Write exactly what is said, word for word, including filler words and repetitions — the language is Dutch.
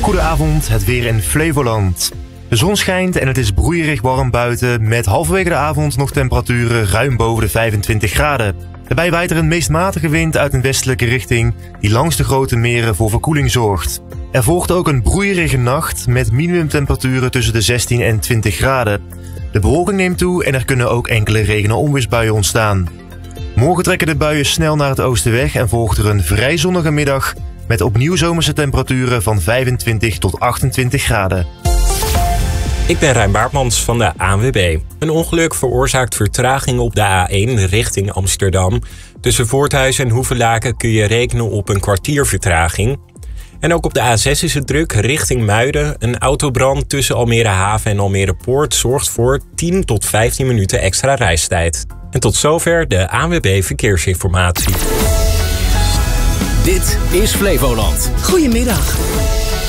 Goedenavond, het weer in Flevoland. De zon schijnt en het is broeierig warm buiten met halverwege de avond nog temperaturen ruim boven de vijfentwintig graden. Daarbij waait er een meest matige wind uit een westelijke richting die langs de grote meren voor verkoeling zorgt. Er volgt ook een broeierige nacht met minimumtemperaturen tussen de zestien en twintig graden. De bewolking neemt toe en er kunnen ook enkele regen- en onweersbuien ontstaan. Morgen trekken de buien snel naar het oosten weg en volgt er een vrij zonnige middag met opnieuw zomerse temperaturen van vijfentwintig tot achtentwintig graden. Ik ben Rijn Baartmans van de A N W B. Een ongeluk veroorzaakt vertraging op de A één richting Amsterdam. Tussen Voorthuizen en Hoevelaken kun je rekenen op een kwartier vertraging. En ook op de A zes is het druk richting Muiden. Een autobrand tussen Almere Haven en Almere Poort zorgt voor tien tot vijftien minuten extra reistijd. En tot zover de A N W B Verkeersinformatie. Dit is Flevoland. Goedemiddag.